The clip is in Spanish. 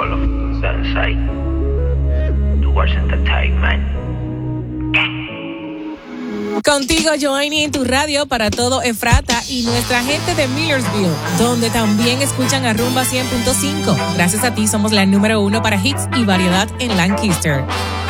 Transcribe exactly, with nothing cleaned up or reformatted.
Piccolo, Sensei, Towards Entertainment. Contigo, Joanny, en tu radio para todo Efrata y nuestra gente de Millersville, donde también escuchan a Rumba cien punto cinco. Gracias a ti somos la número uno para hits y variedad en Lancaster.